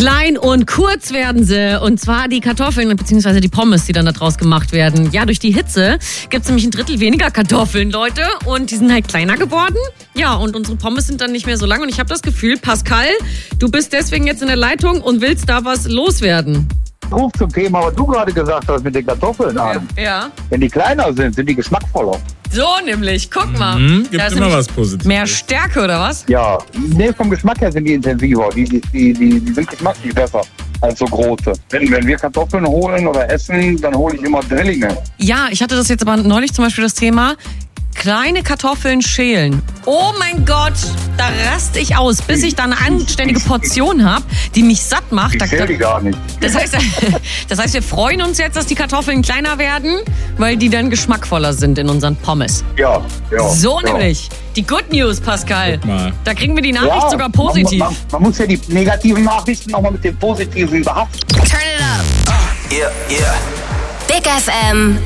Klein und kurz werden sie. Und zwar die Kartoffeln bzw. die Pommes, die dann da draus gemacht werden. Ja, durch die Hitze gibt es nämlich 1/3 weniger Kartoffeln, Leute. Und die sind halt kleiner geworden. Ja, und unsere Pommes sind dann nicht mehr so lang. Und ich habe das Gefühl, Pascal, du bist deswegen jetzt in der Leitung und willst da was loswerden. Ruf zum Thema, was du gerade gesagt hast mit den Kartoffeln an. Ja. Wenn die kleiner sind die geschmackvoller. So nämlich, guck mal. Gibt Da ist immer nämlich was Positives. mehr Stärke, oder was? Ja, nee, vom Geschmack her sind die intensiver. Die sind geschmacklich besser als so große. Wenn wir Kartoffeln holen oder essen, dann hole ich immer Drillinge. Ja, ich hatte das jetzt aber neulich zum Beispiel das Thema, kleine Kartoffeln schälen. Oh mein Gott, da raste ich aus, bis ich dann eine anständige Portion habe, die mich satt macht. Ich schäle die gar nicht. Das heißt, wir freuen uns jetzt, dass die Kartoffeln kleiner werden, weil die dann geschmackvoller sind in unseren Pommes. Ja. So nämlich. Die Good News, Pascal. Guck mal. Da kriegen wir die Nachricht sogar positiv. Man muss ja die negativen Nachrichten nochmal mit den positiven behaften. Turn it up. Yeah. Big FM.